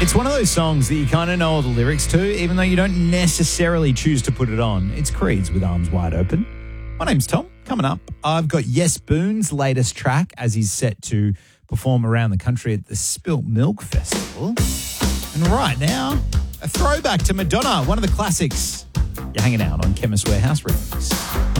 It's one of those songs that you kind of know all the lyrics to, even though you don't necessarily choose to put it on. It's Creed's With Arms Wide Open. My name's Tom. Coming up, I've got Yes Boone's latest track as he's set to perform around the country at the Spilt Milk Festival. And right now, a throwback to Madonna, one of the classics. You're hanging out on Chemist Warehouse Remix.